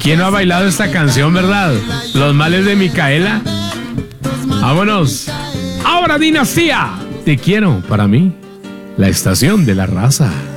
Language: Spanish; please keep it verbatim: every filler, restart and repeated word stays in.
¿Quién no ha bailado esta canción, verdad? Los males de Micaela. Vámonos. Ahora Dinastía. Te quiero para mí. La estación de la raza.